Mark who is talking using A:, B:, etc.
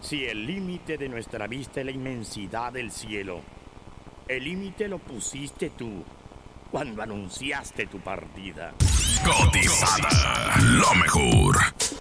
A: Si el límite de nuestra vista es la inmensidad del cielo, el límite lo pusiste tú cuando anunciaste tu partida.
B: Cotizada, lo mejor.